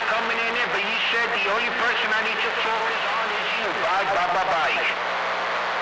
coming in there, but you said the only person I need to focus on is you. Bye, bye, bye, bye.